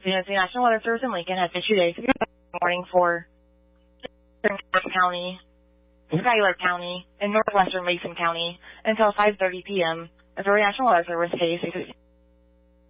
afternoon. The National Weather Service in Lincoln has issued a warning for County, Schuyler County, and northwestern Mason County until 5:30 p.m. The National Weather Service states